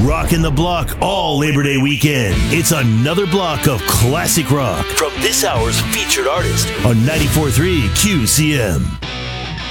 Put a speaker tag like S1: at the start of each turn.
S1: Rocking the block all Labor Day weekend. It's another block of classic rock from this hour's featured artist on 94.3 QCM.